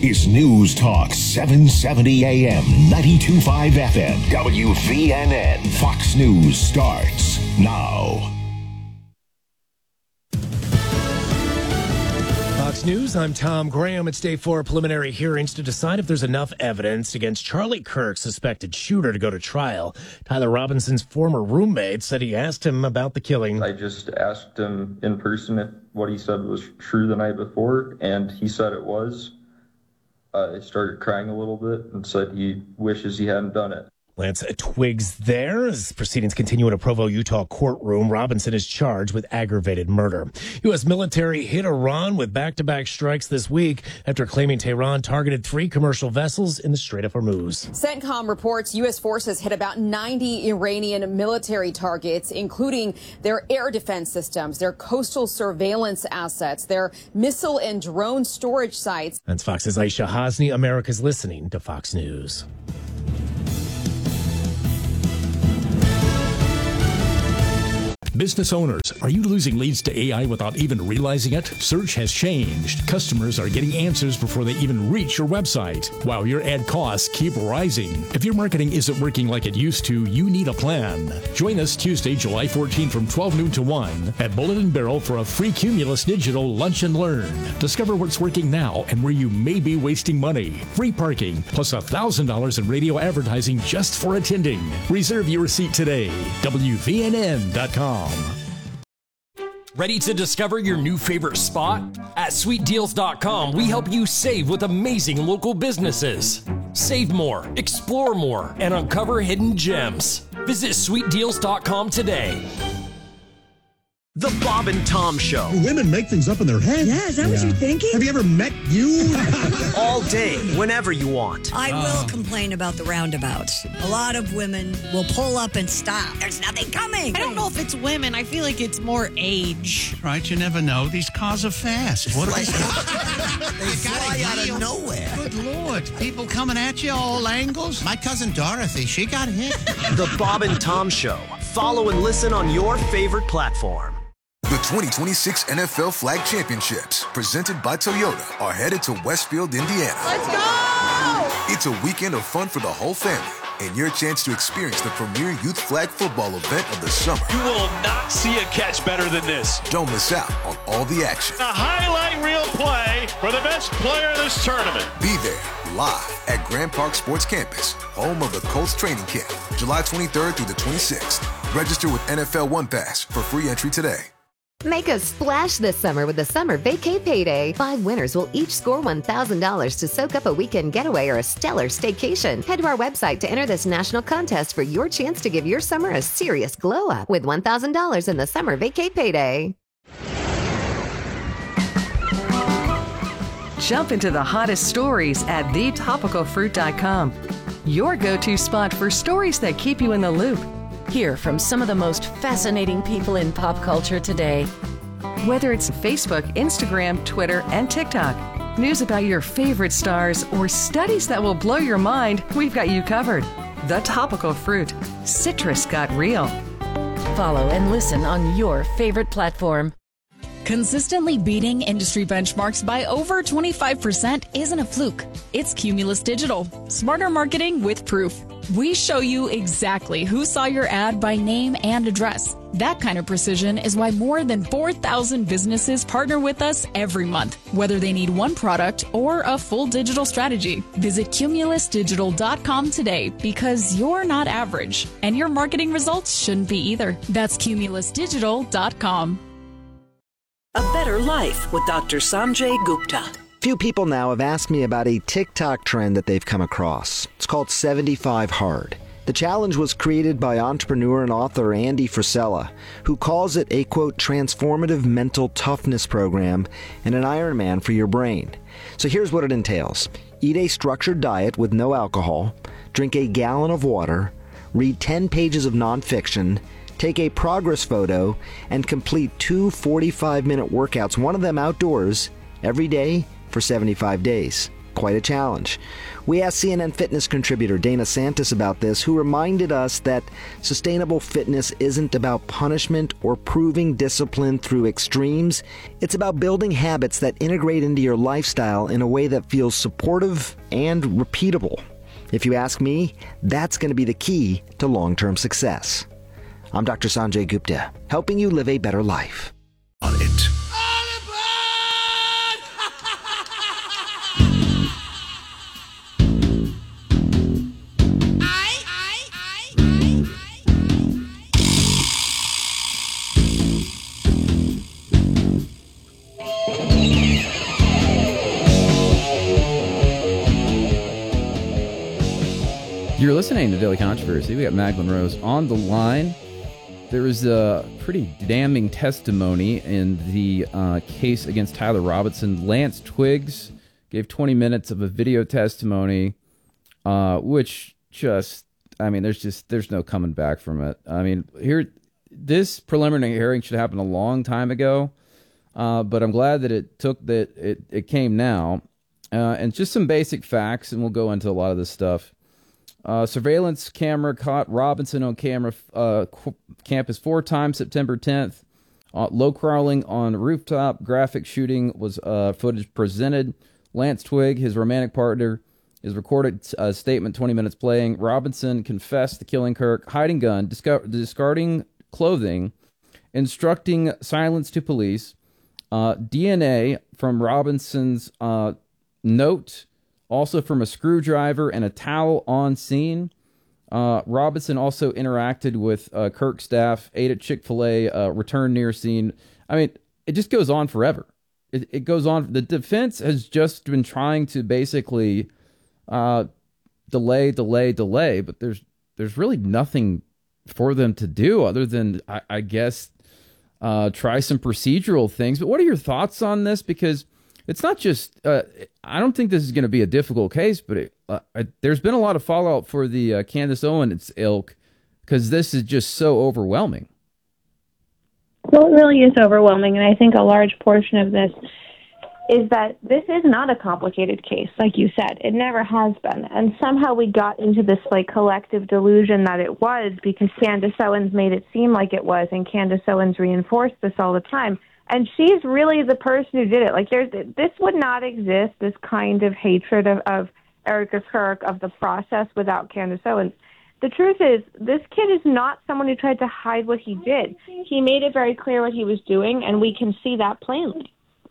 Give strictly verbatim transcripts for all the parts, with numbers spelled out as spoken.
is News Talk seven seventy A M, ninety-two point five F M, W V N N. Fox News starts now. Fox News, I'm Tom Graham. It's day four of preliminary hearings to decide if there's enough evidence against Charlie Kirk, suspected shooter, to go to trial. Tyler Robinson's former roommate said he asked him about the killing. I just asked him in person if what he said was true the night before, and he said it was. Uh, I started crying a little bit and said he wishes he hadn't done it. Lance Twiggs there. As proceedings continue in a Provo, Utah courtroom, Robinson is charged with aggravated murder. U S military hit Iran with back-to-back strikes this week after claiming Tehran targeted three commercial vessels in the Strait of Hormuz. CENTCOM reports U S forces hit about ninety Iranian military targets, including their air defense systems, their coastal surveillance assets, their missile and drone storage sites. That's Fox's Aisha Hasni. America's listening to Fox News. Business owners, are you losing leads to A I without even realizing it? Search has changed. Customers are getting answers before they even reach your website, while your ad costs keep rising. If your marketing isn't working like it used to, you need a plan. Join us Tuesday, July fourteenth from twelve noon to one at Bullet and Barrel for a free Cumulus Digital Lunch and Learn. Discover what's working now and where you may be wasting money. Free parking, plus one thousand dollars in radio advertising just for attending. Reserve your seat today. W V N N dot com. Ready to discover your new favorite spot? At sweet deals dot com, we help you save with amazing local businesses. Save more, explore more, and uncover hidden gems. Visit sweet deals dot com today. The Bob and Tom Show. Women make things up in their head. Yeah, is that yeah. what you're thinking? Have you ever met you? All day, whenever you want. I uh. will complain about the roundabouts. A lot of women will pull up and stop. There's nothing coming. I don't know if it's women. I feel like it's more age. Right, you never know. These cars are fast. What are they? They fly out of nowhere. Good Lord. People coming at you all angles. My cousin Dorothy, she got hit. The Bob and Tom Show. Follow and listen on your favorite platform. The twenty twenty-six N F L Flag Championships, presented by Toyota, are headed to Westfield, Indiana. Let's go! It's a weekend of fun for the whole family and your chance to experience the premier youth flag football event of the summer. You will not see a catch better than this. Don't miss out on all the action. A highlight reel play for the best player in this tournament. Be there live at Grand Park Sports Campus, home of the Colts training camp, July twenty-third through the twenty-sixth. Register with N F L One Pass for free entry today. Make a splash this summer with the Summer Vacay Payday. Five winners will each score one thousand dollars to soak up a weekend getaway or a stellar staycation. Head to our website to enter this national contest for your chance to give your summer a serious glow up with one thousand dollars in the Summer Vacay Payday. Jump into the hottest stories at the topical fruit dot com. Your go-to spot for stories that keep you in the loop. Hear from some of the most fascinating people in pop culture today. Whether it's Facebook, Instagram, Twitter, and TikTok, news about your favorite stars, or studies that will blow your mind, we've got you covered. The Topical Fruit. Citrus got real. Follow and listen on your favorite platform. Consistently beating industry benchmarks by over twenty-five percent isn't a fluke. It's Cumulus Digital. Smarter marketing with proof. We show you exactly who saw your ad by name and address. That kind of precision is why more than four thousand businesses partner with us every month, whether they need one product or a full digital strategy. Visit cumulus digital dot com today because you're not average, and your marketing results shouldn't be either. That's cumulus digital dot com. A Better Life with Doctor Sanjay Gupta. Few people now have asked me about a TikTok trend that they've come across. It's called seventy-five hard. The challenge was created by entrepreneur and author Andy Frisella, who calls it a, quote, transformative mental toughness program and an Ironman for your brain. So here's what it entails. Eat a structured diet with no alcohol, drink a gallon of water, read ten pages of nonfiction, take a progress photo, and complete two forty-five minute workouts, one of them outdoors, every day for seventy-five days. quite a challenge. We asked C N N Fitness contributor Dana Santis about this, who reminded us that sustainable fitness isn't about punishment or proving discipline through extremes. It's about building habits that integrate into your lifestyle in a way that feels supportive and repeatable. If you ask me, that's going to be the key to long-term success. I'm Doctor Sanjay Gupta, helping you live a better life. On it. You're listening to Daily Controversy. We got Magdalene Rose on the line. There was a pretty damning testimony in the uh, case against Tyler Robinson. Lance Twiggs gave twenty minutes of a video testimony, uh, which just, I mean, there's just, there's no coming back from it. I mean, here, this preliminary hearing should happen a long time ago, uh, but I'm glad that it took, that it, it came now. Uh, and just some basic facts, and we'll go into a lot of this stuff. Uh, surveillance camera caught Robinson on camera uh, qu- campus four times September tenth. Uh, low crawling on rooftop. Graphic shooting was uh, footage presented. Lance Twigg, his romantic partner, is recorded a statement twenty minutes playing. Robinson confessed to killing Kirk, hiding gun, disco- discarding clothing, instructing silence to police. Uh, D N A from Robinson's uh, note, also from a screwdriver and a towel on scene. Uh, Robinson also interacted with uh, Kirk's staff, ate at Chick-fil-A, uh, returned near scene. I mean, it just goes on forever. It, it goes on. The defense has just been trying to basically uh, delay, delay, delay, but there's there's really nothing for them to do other than, I, I guess, uh, try some procedural things. But what are your thoughts on this? Because it's not just, uh, I don't think this is going to be a difficult case, but it, uh, I, there's been a lot of fallout for the uh, Candace Owens ilk because this is just so overwhelming. Well, it really is overwhelming, and I think a large portion of this is that this is not a complicated case, like you said. It never has been, and somehow we got into this like collective delusion that it was because Candace Owens made it seem like it was, and Candace Owens reinforced this all the time. And she's really the person who did it. Like, there's this would not exist, this kind of hatred of, of Erica Kirk, of the process, without Candace Owens. The truth is, this kid is not someone who tried to hide what he did. He made it very clear what he was doing, and we can see that plainly.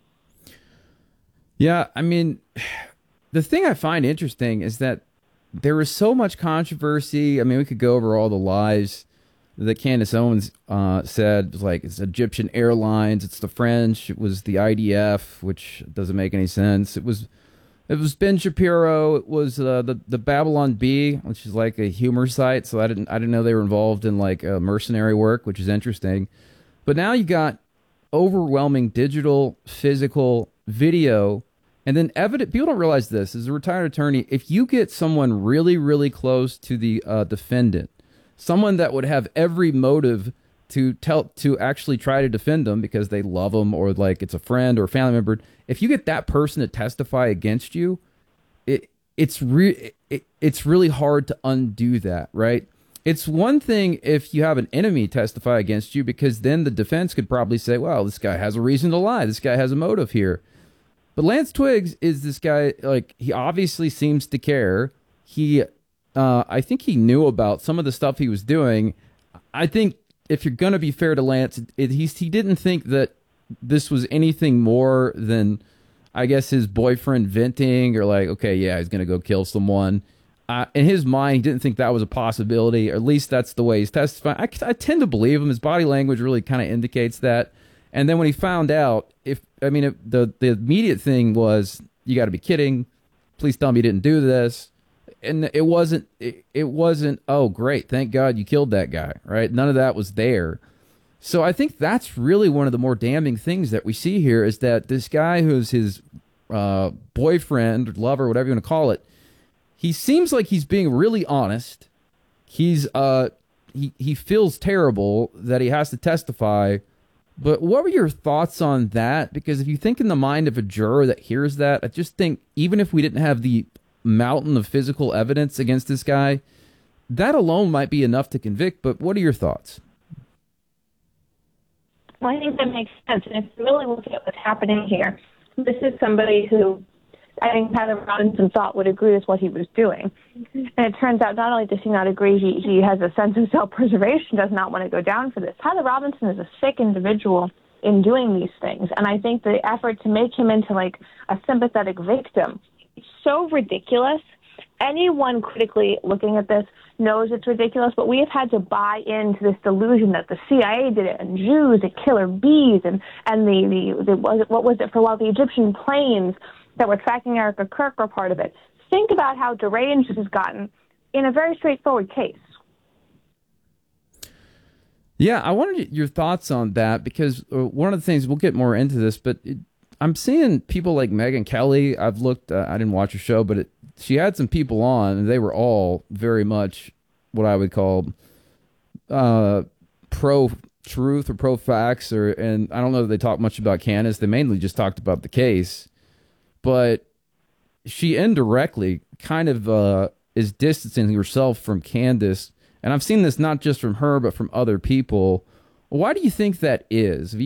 Yeah, I mean, the thing I find interesting is that there was so much controversy. I mean, we could go over all the lies that Candace Owens uh, said. It was like, it's Egyptian Airlines, it's the French, it was the I D F, which doesn't make any sense. It was it was Ben Shapiro, it was uh, the the Babylon Bee, which is like a humor site. So I didn't I didn't know they were involved in like uh, mercenary work, which is interesting. But now you got overwhelming digital, physical, video, and then evidence. People don't realize this. As a retired attorney, if you get someone really, really close to the uh, defendant, someone that would have every motive to tell to actually try to defend them because they love them or like it's a friend or a family member. If you get that person to testify against you, it it's re- it, it's really hard to undo that, right? It's one thing if you have an enemy testify against you because then the defense could probably say, well, this guy has a reason to lie. This guy has a motive here. But Lance Twiggs is this guy, like, he obviously seems to care. He Uh, I think he knew about some of the stuff he was doing. I think if you're going to be fair to Lance, it, he's, he didn't think that this was anything more than, I guess, his boyfriend venting or like, okay, yeah, he's going to go kill someone. Uh, in his mind, he didn't think that was a possibility, or at least that's the way he's testifying. I, I tend to believe him. His body language really kind of indicates that. And then when he found out, if I mean, it, the, the immediate thing was, you got to be kidding. Please tell me you didn't do this. And it wasn't, it, it wasn't, oh, great, thank God you killed that guy, right? None of that was there. So I think that's really one of the more damning things that we see here is that this guy who's his uh, boyfriend, lover, whatever you want to call it, he seems like he's being really honest. He's, uh, he, he feels terrible that he has to testify, But what were your thoughts on that? Because if you think in the mind of a juror that hears that, I just think even if we didn't have the mountain of physical evidence against this guy, that alone might be enough to convict. But what are your thoughts? Well, I think that makes sense. And if you really look at what's happening here, this is somebody who I think Tyler Robinson thought would agree with what he was doing. And it turns out not only does he not agree, he, he has a sense of self-preservation, does not want to go down for this. Tyler Robinson is a sick individual in doing these things. And I think the effort to make him into like a sympathetic victim is so ridiculous. Anyone critically looking at this knows it's ridiculous, but we have had to buy into this delusion that the C I A did it, and Jews and killer bees, and, and the, the, the was it, what was it for a while, the Egyptian planes that were tracking Erica Kirk were part of it. Think about how deranged this has gotten in a very straightforward case. Yeah, I wanted your thoughts on that because uh, one of the things, we'll get more into this, but it, I'm seeing people like Megyn Kelly. I've looked, uh, I didn't watch her show, but it, she had some people on, and they were all very much what I would call uh, pro-truth or pro-facts, or and I don't know that they talked much about Candace. They mainly just talked about the case. But she indirectly kind of uh, is distancing herself from Candace. And I've seen this not just from her, but from other people. Why do you think that is? Have you